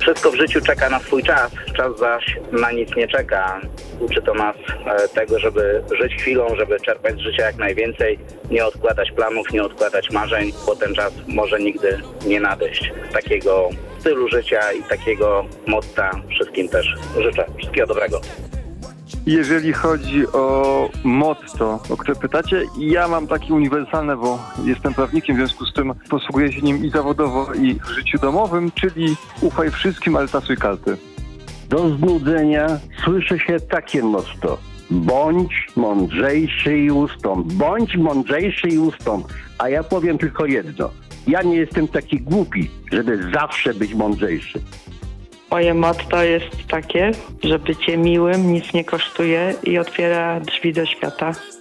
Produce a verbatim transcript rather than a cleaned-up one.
Wszystko w życiu czeka na swój czas, czas zaś na nic nie czeka. Uczy to nas e, tego, żeby żyć chwilą, żeby czerpać z życia jak najwięcej, nie odkładać planów, nie odkładać marzeń, bo ten czas może nigdy nie nadejść. Takiego stylu życia i takiego motta wszystkim też życzę. Wszystkiego dobrego. Jeżeli chodzi o motto, o które pytacie, ja mam takie uniwersalne, bo jestem prawnikiem, w związku z tym posługuję się nim i zawodowo, i w życiu domowym, czyli ufaj wszystkim, ale tasuj karty. Do znudzenia słyszy się takie motto. Bądź mądrzejszy i ustąp. Bądź mądrzejszy i ustąp. A ja powiem tylko jedno. Ja nie jestem taki głupi, żeby zawsze być mądrzejszy. Moje motto jest takie, że bycie miłym nic nie kosztuje i otwiera drzwi do świata.